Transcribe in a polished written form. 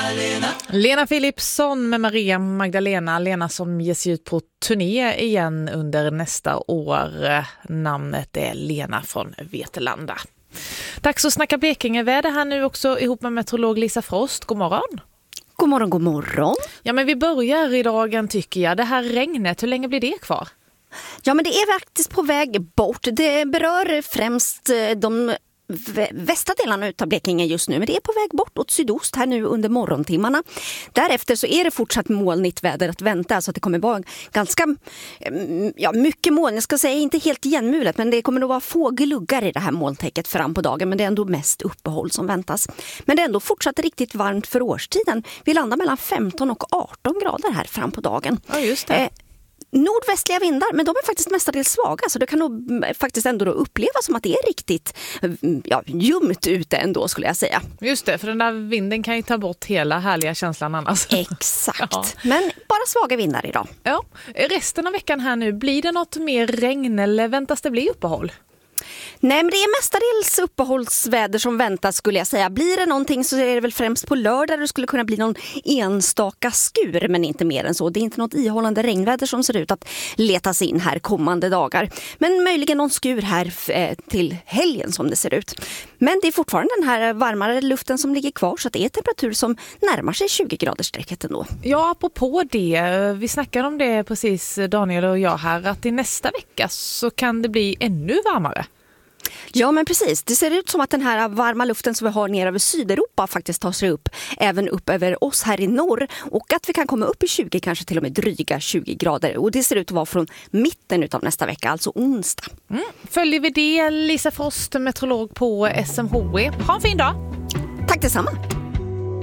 Lena Philipsson med Maria Magdalena. Lena som ger sig ut på turné igen under nästa år. Namnet är Lena från Vetlanda. Dags att snacka Blekingeväder här nu också ihop med meteorolog Lisa Frost. God morgon. God morgon, god morgon. Ja, men vi börjar i dagen tycker jag. Det här regnet, hur länge blir det kvar? Ja, men det är faktiskt på väg bort. Det berör främst de västra delarna av Blekinge just nu, men det är på väg bort åt sydost här nu under morgontimmarna. Därefter så är det fortsatt molnigt väder att vänta, så att det kommer vara ganska mycket moln. Jag ska säga inte helt igenmulet, men det kommer att vara få gluggar i det här molntäcket fram på dagen, men det är ändå mest uppehåll som väntas. Men det är ändå fortsatt riktigt varmt för årstiden. Vi landar mellan 15 och 18 grader här fram på dagen. Ja, just det. Nordvästliga vindar, men de är faktiskt mestadels svaga, så det kan nog faktiskt ändå då upplevas som att det är riktigt ljumt ute ändå, skulle jag säga. Just det, för den där vinden kan ju ta bort hela härliga känslan annars. Exakt, Ja. Men bara svaga vindar idag. Ja, resten av veckan här nu, blir det något mer regn eller väntas det bli uppehåll? Nej, men det är mestadels uppehållsväder som väntas, skulle jag säga. Blir det någonting så är det väl främst på lördag det skulle kunna bli någon enstaka skur, men inte mer än så. Det är inte något ihållande regnväder som ser ut att letas in här kommande dagar. Men möjligen någon skur här till helgen som det ser ut. Men det är fortfarande den här varmare luften som ligger kvar, så att det är temperatur som närmar sig 20-gradersstrecket ändå. Ja, apropå det, vi snackade om det precis Daniel och jag här, att i nästa vecka så kan det bli ännu varmare. Ja, men precis. Det ser ut som att den här varma luften som vi har nere över Sydeuropa faktiskt tar sig upp även upp över oss här i norr, och att vi kan komma upp i 20, kanske till och med dryga 20 grader. Och det ser ut att vara från mitten av nästa vecka, alltså onsdag. Följer vi det, Lisa Frost, meteorolog på SMHI. Ha en fin dag! Tack detsamma!